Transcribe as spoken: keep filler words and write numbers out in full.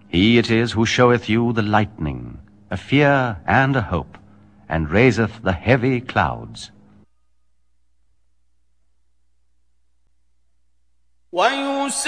He it is who showeth you the lightning, a fear and a hope, and raiseth the heavy clouds.